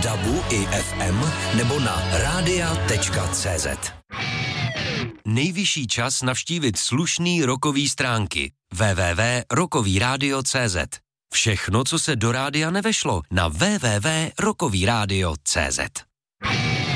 DABu i FM nebo na radia.cz. Nejvyšší čas navštívit slušný rockový stránky www.rockovyradio.cz. Všechno, co se do rádia nevešlo, na www.rockovyradio.cz.